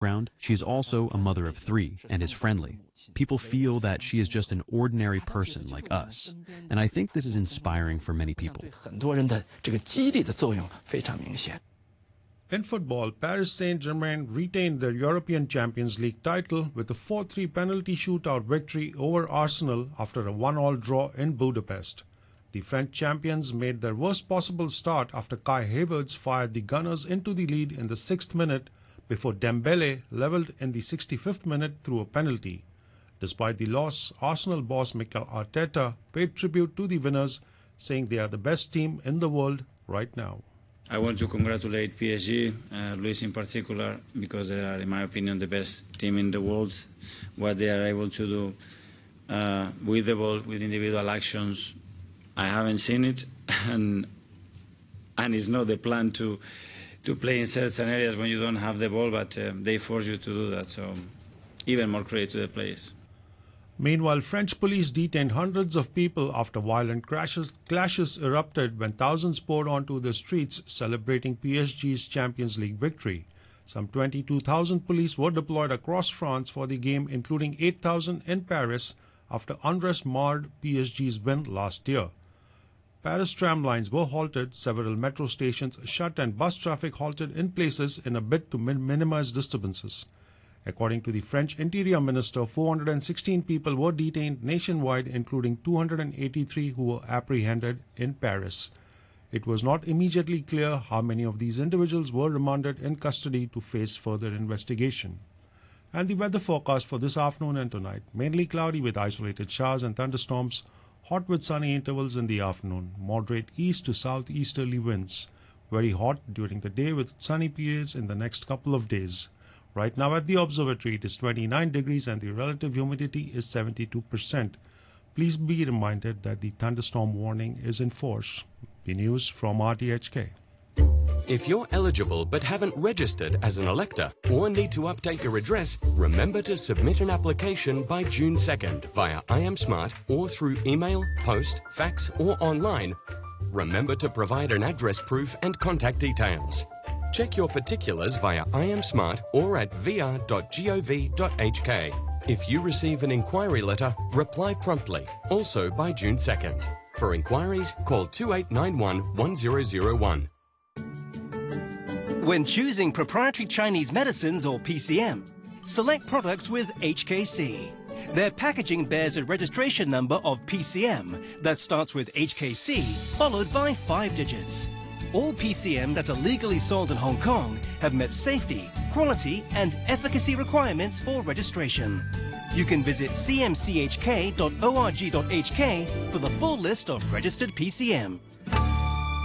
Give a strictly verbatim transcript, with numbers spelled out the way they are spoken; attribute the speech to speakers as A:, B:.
A: background, she is also a mother of three and is friendly. People feel that she is just an ordinary person like us. And I think this is inspiring for many people.
B: In football, Paris Saint-Germain retained their European Champions League title with a four three penalty shootout victory over Arsenal after a one all draw in Budapest. The French champions made their worst possible start after Kai Havertz fired the Gunners into the lead in the sixth minute before Dembele levelled in the sixty-fifth minute through a penalty. Despite the loss, Arsenal boss Mikel Arteta paid tribute to the winners, saying they are the best team in the world right now.
C: I want to congratulate P S G, uh, Luis in particular, because they are, in my opinion, the best team in the world. What they are able to do uh, with the ball, with individual actions, I haven't seen it, and and it's not the plan to to play in certain areas when you don't have the ball, but uh, they force you to do that. So even more credit to the players.
B: Meanwhile, French police detained hundreds of people after violent crashes, clashes erupted when thousands poured onto the streets celebrating P S G's Champions League victory. Some twenty-two thousand police were deployed across France for the game, including eight thousand in Paris, after unrest marred P S G's win last year. Paris tram lines were halted, several metro stations shut, and bus traffic halted in places in a bid to min minimize disturbances. According to the French Interior Minister, four hundred sixteen people were detained nationwide, including two hundred eighty-three who were apprehended in Paris. It was not immediately clear how many of these individuals were remanded in custody to face further investigation. And the weather forecast for this afternoon and tonight: mainly cloudy with isolated showers and thunderstorms, hot with sunny intervals in the afternoon, moderate east to southeasterly winds, very hot during the day with sunny periods in the next couple of days. Right now at the observatory it is twenty-nine degrees and the relative humidity is seventy-two percent. Please be reminded that the thunderstorm warning is in force. The news from R T H K.
D: If you're eligible but haven't registered as an elector or need to update your address, remember to submit an application by June second via I am Smart or through email, post, fax or online. Remember to provide an address proof and contact details. Check your particulars via I am Smart or at v r dot gov dot h k. If you receive an inquiry letter, reply promptly, also by June second. For inquiries, call two eight nine one, one zero zero one.
E: When choosing proprietary Chinese medicines or P C M, select products with H K C. Their packaging bears a registration number of P C M that starts with H K C, followed by five digits. All P C M that are legally sold in Hong Kong have met safety, quality and efficacy requirements for registration. You can visit c m c h k dot org dot h k for the full list of registered P C M.